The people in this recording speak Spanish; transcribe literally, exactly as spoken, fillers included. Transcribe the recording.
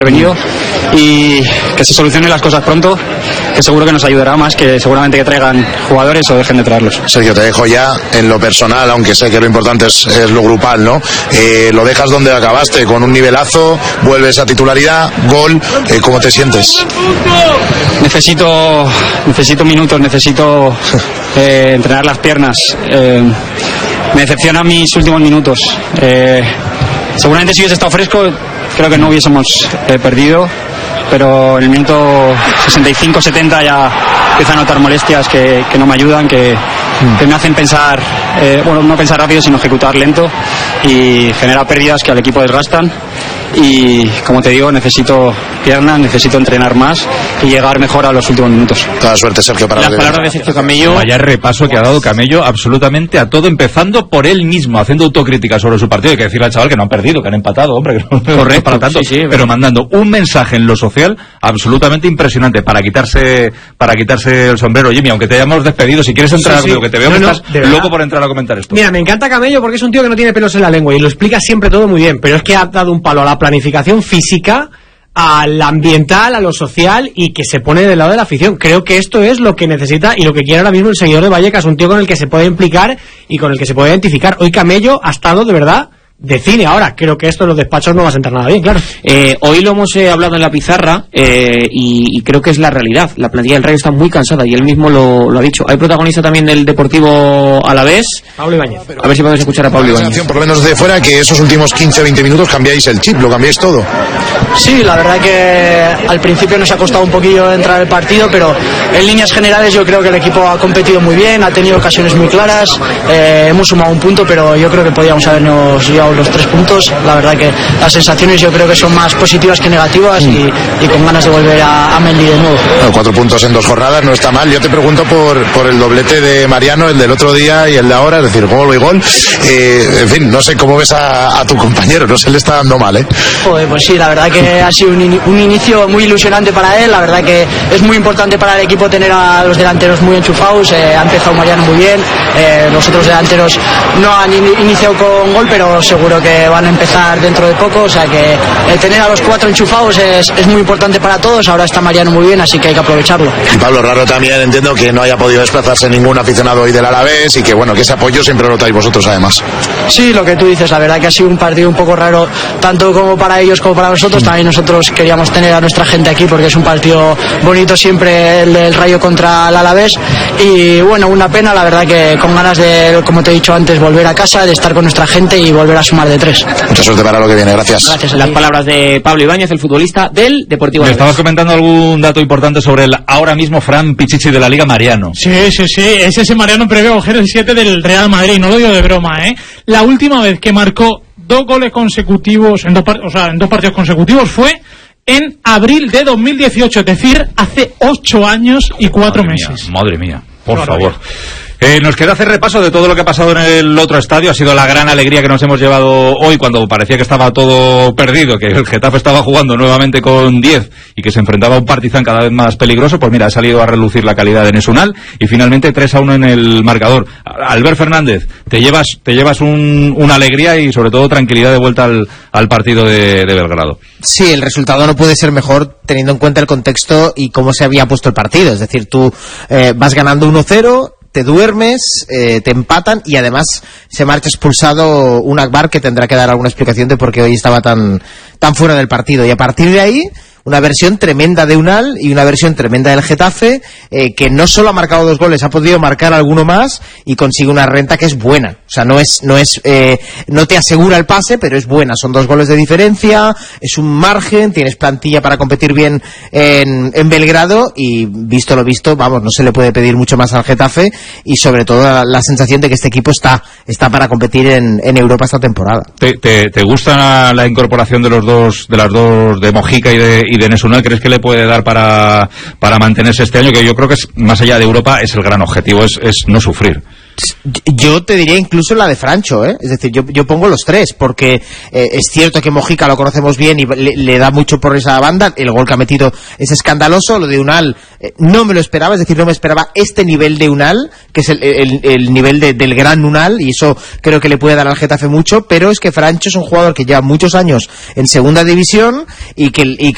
venido y que se solucionen las cosas pronto, que seguro que nos ayudará más que seguramente que traigan jugadores o dejen de traerlos. Sergio, te dejo ya en lo personal, aunque sé que lo importante es, es lo grupal, ¿no? Eh, lo dejas donde acabaste, con un nivelazo, vuelves a titularidad, gol, eh, ¿cómo te sientes? Necesito, necesito minutos, necesito eh, entrenar las piernas. Eh, me decepcionan mis últimos minutos. Eh, seguramente si hubiese estado fresco creo que no hubiésemos eh, perdido, pero en el minuto sesenta y cinco setenta ya empiezo a notar molestias que, que no me ayudan, que, que me hacen pensar, eh, bueno, no pensar rápido sino ejecutar lento, y genera pérdidas que al equipo desgastan. Y como te digo, necesito piernas, necesito entrenar más y llegar mejor a los últimos minutos. Toda suerte, Sergio, para las palabras de Sergio Camello. Vaya repaso que ha dado Camello absolutamente a todo, empezando por él mismo, haciendo autocrítica sobre su partido. Hay que decirle al chaval que no han perdido, que han empatado, hombre, que no, correcto, para tanto, sí, sí, pero mandando un mensaje en lo social absolutamente impresionante para quitarse para quitarse el sombrero. Jimmy, aunque te hayamos despedido, si quieres entrar, sí, sí. a lo que te veo no, que no, estás loco por entrar a comentar esto. Mira, me encanta Camello porque es un tío que no tiene pelos en la lengua y lo explica siempre todo muy bien, pero es que ha dado un palo a la planificación física, al ambiental, a lo social, y que se pone del lado de la afición. Creo que esto es lo que necesita y lo que quiere ahora mismo el seguidor de Vallecas, un tío con el que se puede implicar y con el que se puede identificar. Hoy Camello ha estado de verdad de cine. Ahora creo que esto en los despachos no va a sentar nada bien, claro. Eh, hoy lo hemos eh, hablado en la pizarra eh, y, y creo que es la realidad. La plantilla del Rayo está muy cansada y él mismo lo, lo ha dicho. Hay protagonista también del Deportivo Alavés, Pablo Ibáñez. A ver si podemos escuchar a Pablo Ibáñez. Por lo menos desde fuera, que esos últimos quince veinte minutos cambiáis el chip, lo cambiáis todo. Sí, la verdad que al principio nos ha costado un poquillo entrar al partido, pero en líneas generales yo creo que el equipo ha competido muy bien, ha tenido ocasiones muy claras, eh, hemos sumado un punto, pero yo creo que podíamos habernos llevado los tres puntos. La verdad que las sensaciones yo creo que son más positivas que negativas, y, y con ganas de volver a, a Mendy de nuevo. Bueno, cuatro puntos en dos jornadas no está mal. Yo te pregunto por, por el doblete de Mariano, el del otro día y el de ahora, es decir, gol y gol. Eh, en fin, no sé cómo ves a, a tu compañero, no se le está dando mal, ¿eh? Joder, pues sí, la verdad que ha sido un, in, un inicio muy ilusionante para él. La verdad que es muy importante para el equipo tener a los delanteros muy enchufados. Eh, ha empezado Mariano muy bien, eh, los otros delanteros no han in, iniciado con gol, pero seguro que van a empezar dentro de poco, o sea que el tener a los cuatro enchufados es, es muy importante para todos. Ahora está Mariano muy bien, así que hay que aprovecharlo. Y Pablo, raro también, entiendo que no haya podido desplazarse ningún aficionado hoy del Alavés, y que bueno, que ese apoyo siempre lo traéis vosotros además. Sí, lo que tú dices, la verdad que ha sido un partido un poco raro, tanto como para ellos como para nosotros. También nosotros queríamos tener a nuestra gente aquí porque es un partido bonito siempre, el del Rayo contra el Alavés, y bueno, una pena, la verdad que con ganas de, como te he dicho antes, volver a casa, de estar con nuestra gente y volver a sumar de tres. Mucha suerte para lo que viene, gracias. Gracias. Las palabras de Pablo Ibáñez, el futbolista del Deportivo Alavés. Estabas comentando algún dato importante sobre el ahora mismo Fran Pichichi de la Liga, Mariano. Sí, sí, sí, es ese Mariano previo agujero el siete del Real Madrid, no lo digo de broma, ¿eh? La última vez que marcó dos goles consecutivos, en dos, o sea, en dos partidos consecutivos, fue en abril de dos mil dieciocho, es decir, hace ocho años y cuatro madre meses. Mía, madre mía, por no, favor. Eh, nos queda hacer repaso de todo lo que ha pasado en el otro estadio. Ha sido la gran alegría que nos hemos llevado hoy cuando parecía que estaba todo perdido, que el Getafe estaba jugando nuevamente con diez y que se enfrentaba a un Partizan cada vez más peligroso. Pues mira, ha salido a relucir la calidad de Nesunal y finalmente tres a uno en el marcador. Albert Fernández, te llevas te llevas un, una alegría y sobre todo tranquilidad de vuelta al, al partido de, de Belgrado. Sí, el resultado no puede ser mejor teniendo en cuenta el contexto y cómo se había puesto el partido. Es decir, tú eh, vas ganando uno cero, te duermes, eh, te empatan y además se marcha expulsado un Akbar, que tendrá que dar alguna explicación de por qué hoy estaba tan, tan fuera del partido. Y a partir de ahí, una versión tremenda de Unal y una versión tremenda del Getafe, eh, que no solo ha marcado dos goles, ha podido marcar alguno más y consigue una renta que es buena. O sea, no es, no es, eh, no te asegura el pase, pero es buena. Son dos goles de diferencia, es un margen, tienes plantilla para competir bien en, en Belgrado y visto lo visto, vamos, no se le puede pedir mucho más al Getafe y sobre todo la, la sensación de que este equipo está, está para competir en, en Europa esta temporada. ¿Te, te, te gusta la incorporación de los dos, de las dos, de Mojica y de y de Nesunal? ¿Crees que le puede dar para, para mantenerse este año? Que yo creo que es, más allá de Europa, es el gran objetivo, es, es no sufrir. Yo te diría incluso la de Francho, ¿eh? Es decir, yo, yo pongo los tres, porque eh, es cierto que Mojica lo conocemos bien y le, le da mucho por esa banda, el gol que ha metido es escandaloso, lo de Unal eh, no me lo esperaba, es decir, no me esperaba este nivel de Unal, que es el, el, el nivel de, del gran Unal, y eso creo que le puede dar al Getafe mucho, pero es que Francho es un jugador que lleva muchos años en segunda división y que, y